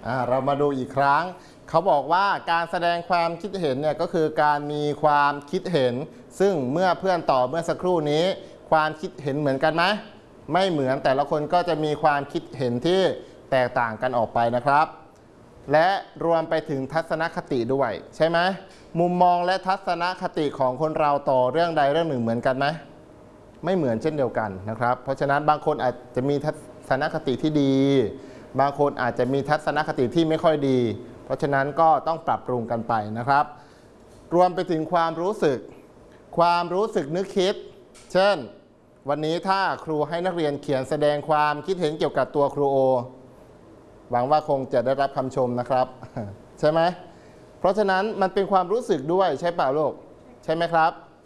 เรามาดูอีกครั้งเขาบอกว่าการแสดงความคิดเห็นเนี่ยก็คือการมีความคิดเห็นซึ่งเมื่อเพื่อนตอบเมื่อสักครู่นี้ความคิดเห็นเหมือนกันไหมไม่เหมือนแต่ละคนก็จะมีความคิดเห็นที่แตกต่างกันออกไปนะครับและรวมไปถึงทัศนคติด้วยใช่ไหมมุมมองและทัศนคติของคนเราต่อเรื่องใดเรื่องหนึ่งเหมือนกันไหมไม่เหมือนเช่นเดียวกันนะครับเพราะฉะนั้นบางคนอาจจะมีทัศนคติที่ดีบางคนอาจจะมีทัศนคติที่ไม่ค่อยดีเพราะฉะนั้นก็ต้องปรับปรุงกันไปนะครับรวมไปถึงความรู้สึกนึกคิดเช่นวันนี้ถ้าครูให้นักเรียนเขียนแสดงความคิดเห็นเกี่ยวกับตัวครูโอหวังว่าคงจะได้รับคำชมนะครับใช่ไหมเพราะฉะนั้นมันเป็นความรู้สึกด้วยใช่เปล่าลูกใช่ไหมครับ